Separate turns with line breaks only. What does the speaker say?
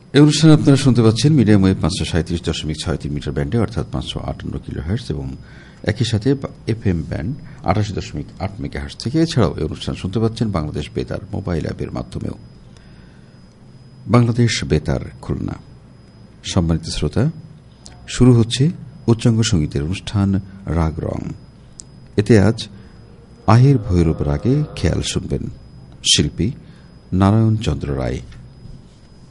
এই অনুষ্ঠানে আপনারা শুনতে পাচ্ছেন মিডিয়াম ওয়েভ 537.63 মিটার ব্যান্ডে অর্থাৎ 558 কিলোহার্টজ এবং একই সাথে এফএম ব্যান্ড 88.8 মেগাহার্টজ থেকে। এছাড়াও এই অনুষ্ঠান শুনতে পাচ্ছেন বাংলাদেশ বেতার মোবাইল অ্যাপের মাধ্যমেও। বাংলাদেশ বেতার খুলনা। সম্মানিত শ্রোতা, শুরু হচ্ছে উচ্চাঙ্গ সঙ্গীতের অনুষ্ঠান রাগ রং। এতে আজ আহের ভৈরব রাগে খেয়াল শুনবেন। শিল্পী নারায়ণ চন্দ্র রায়।